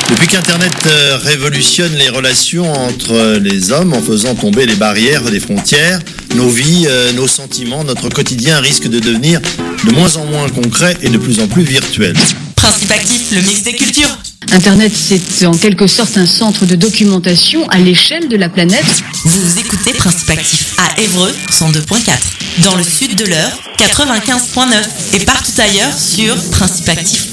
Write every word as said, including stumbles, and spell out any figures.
Depuis qu'Internet euh, révolutionne les relations entre les hommes en faisant tomber les barrières des frontières, nos vies, euh, nos sentiments, notre quotidien risquent de devenir de moins en moins concrets et de plus en plus virtuels. Principe Actif, le mix des cultures. Internet, c'est en quelque sorte un centre de documentation à l'échelle de la planète. Vous écoutez Principe Actif à Évreux, cent deux point quatre. Dans le sud de l'Eure, quatre-vingt-quinze point neuf. Et partout ailleurs sur principe actif